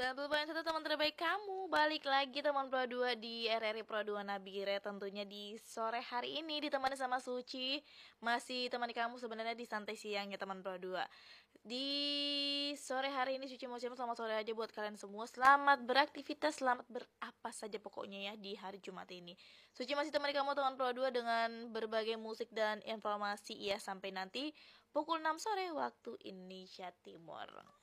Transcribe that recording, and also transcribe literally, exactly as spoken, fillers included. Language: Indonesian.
sembilan puluh poin satu teman terbaik kamu. Balik lagi teman Pro dua di R R I Pro dua Nabire. Tentunya di sore hari ini ditemani sama Suci. Masih temani kamu sebenarnya di santai siang ya teman Pro dua. Di sore hari ini Suci mau ucapin selamat sore aja buat kalian semua. Selamat beraktivitas, selamat berapa saja pokoknya ya di hari Jumat ini. Suci masih temani kamu teman Pro dua dengan berbagai musik dan informasi ya sampai nanti pukul enam sore waktu Indonesia Timur.